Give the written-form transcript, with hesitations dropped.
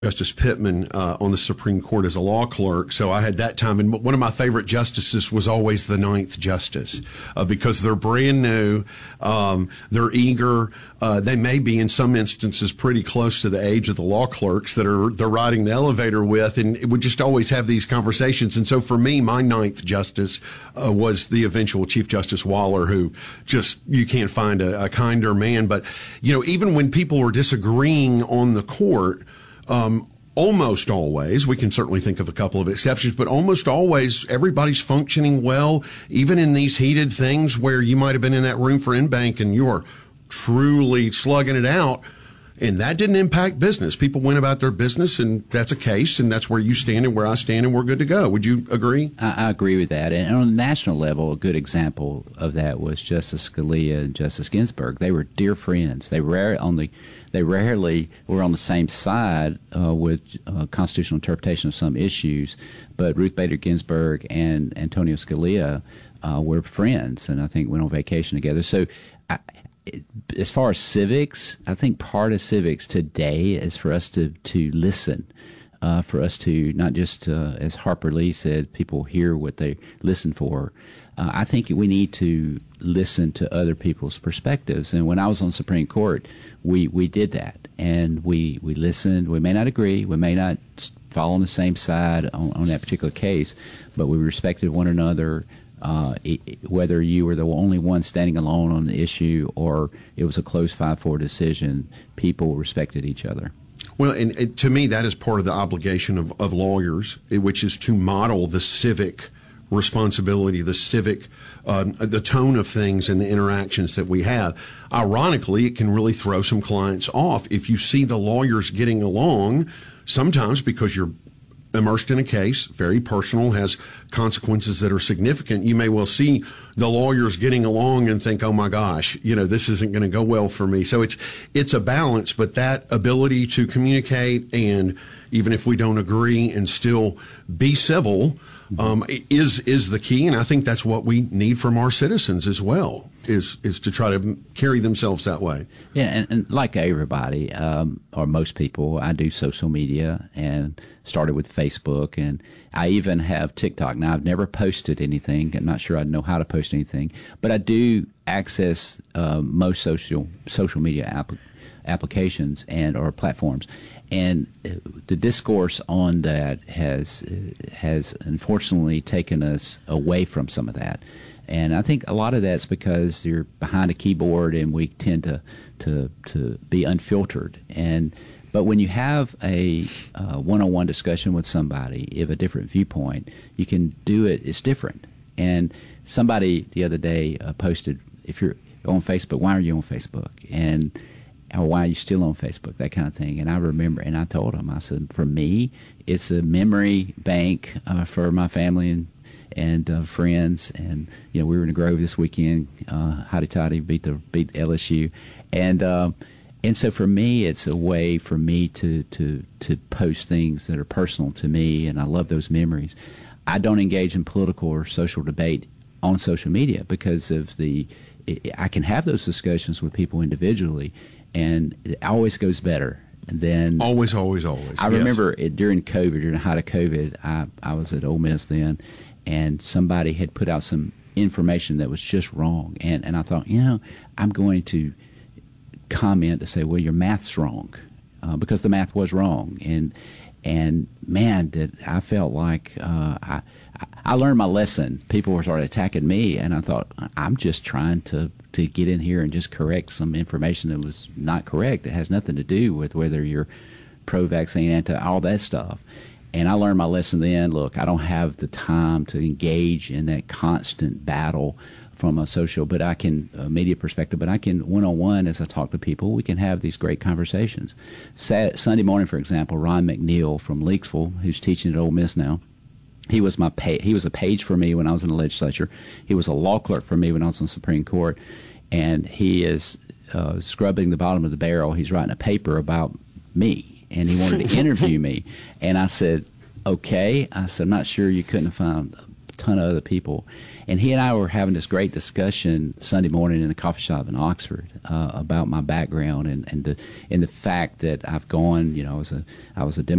Justice Pittman on the Supreme Court as a law clerk, so I had that time. And one of my favorite justices was always the ninth justice because they're brand new, they're eager. They may be in some instances pretty close to the age of the law clerks that they're riding the elevator with, and it would just always have these conversations. And so for me, my ninth justice was the eventual Chief Justice Waller, who just, you can't find a kinder man. But, you know, even when people were disagreeing on the court, almost always, we can certainly think of a couple of exceptions, but almost always everybody's functioning well, even in these heated things where you might have been in that room for in-bank and you're truly slugging it out. And that didn't impact business. People went about their business, and that's a case, and that's where you stand and where I stand, and we're good to go. Would you agree? I agree with that. And on a national level, a good example of that was Justice Scalia and Justice Ginsburg. They were dear friends. They rarely were on the same side with constitutional interpretation of some issues, but Ruth Bader Ginsburg and Antonio Scalia were friends, and I think went on vacation together. So as far as civics, I think part of civics today is for us to listen, for us to not just, as Harper Lee said, people hear what they listen for. I think we need to listen to other people's perspectives. And when I was on the Supreme Court, we did that. And we listened. We may not agree. We may not fall on the same side on that particular case, but we respected one another. Whether you were the only one standing alone on the issue or it was a close 5-4 decision, people respected each other. Well, and to me, that is part of the obligation of lawyers, which is to model the civic responsibility, the civic, the tone of things and the interactions that we have. Ironically, it can really throw some clients off if you see the lawyers getting along, sometimes because you're immersed in a case, very personal, has consequences that are significant. You may well see the lawyers getting along and think, oh my gosh, you know, this isn't going to go well for me. So it's a balance, but that ability to communicate, and even if we don't agree and still be civil, is the key. And I think that's what we need from our citizens as well, is to try to carry themselves that way. Yeah, and like everybody, or most people, I do social media and started with Facebook, and I even have TikTok. Now, I've never posted anything. I'm not sure I know how to post anything, but I do access most social media applications and or platforms. And the discourse on that has unfortunately taken us away from some of that. And I think a lot of that's because you're behind a keyboard and we tend to be unfiltered. But when you have a one-on-one discussion with somebody, if a different viewpoint, you can do it. It's different. And somebody the other day posted, if you're on Facebook, why are you on Facebook? Or why are you still on Facebook, that kind of thing. And I remember, and I told him, I said, for me, it's a memory bank for my family and friends. And, you know, we were in the Grove this weekend, hotty toddy, beat LSU. And so for me, it's a way for me to post things that are personal to me, and I love those memories. I don't engage in political or social debate on social media because of I can have those discussions with people individually, and it always goes better than always. I remember during COVID, during the height of COVID, I was at Ole Miss then, and somebody had put out some information that was just wrong, and I thought, you know, I'm going to comment to say, well, your math's wrong, because the math was wrong, and man, did I felt like I learned my lesson. People were started attacking me, and I thought, I'm just trying to get in here and just correct some information that was not correct. It has nothing to do with whether you're pro-vaccine, anti, all that stuff. And I learned my lesson then. Look, I don't have the time to engage in that constant battle from a social, but I can, media perspective, but I can one-on-one, as I talk to people, we can have these great conversations. Sunday morning, for example, Ron McNeil from Leaksville, who's teaching at Ole Miss now, he was a page for me when I was in the legislature. He was a law clerk for me when I was on the Supreme Court, and he is scrubbing the bottom of the barrel. He's writing a paper about me, and he wanted to interview me. And I said, okay. I said, I'm not sure you couldn't have found ton of other people. And he and I were having this great discussion Sunday morning in a coffee shop in Oxford about my background and the fact that I've gone, I was a